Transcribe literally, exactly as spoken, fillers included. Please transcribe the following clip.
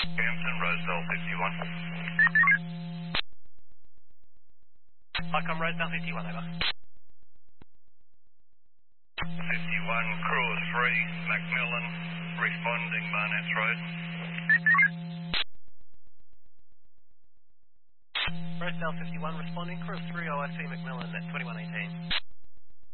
Hampton, Rosedale fifty-one. Icon Rosedale fifty-one, over. fifty-one, crew of three, Macmillan, responding Barnett Road. Rosedale fifty-one, responding, crew of three, O I C Macmillan at twenty-one eighteen.